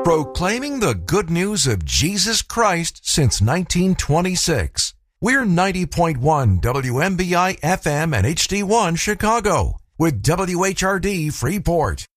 Proclaiming the good news of Jesus Christ since 1926. We're 90.1 WMBI FM and HD1 Chicago with WHRD Freeport.